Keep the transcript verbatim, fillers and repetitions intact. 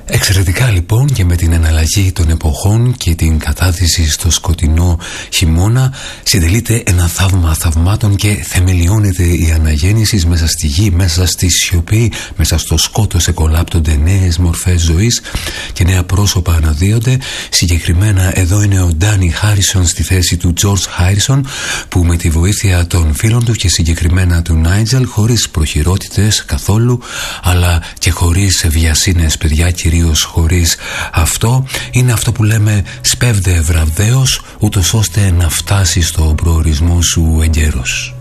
Εξαιρετικά λοιπόν, και με την εναλλαγή των εποχών και την κατάδυση στο σκοτεινό χειμώνα συντελείται ένα θαύμα θαυμάτων και θεμελιώνεται η αναγέννηση μέσα στη γη, μέσα στη σιωπή, μέσα στο σκότος εκολάπτονται νέες μορφές ζωής και νέα πρόσωπα αναδύονται. Συγκεκριμένα εδώ είναι ο Ντάνι Χάρισον στη θέση του Τζορτζ Χάρισον, που με τη βοήθεια των φίλων του και συγκεκριμένα του Νάιτζελ, χωρίς προχειρότητες καθόλου αλλά και χωρίς βιασύνες παιδιά, κυρίως χωρίς αυτό, είναι αυτό που λέμε σπέβδε βραβδαίος, ούτως ώστε να φτάσει στο προορισμό σου εγκαίρος.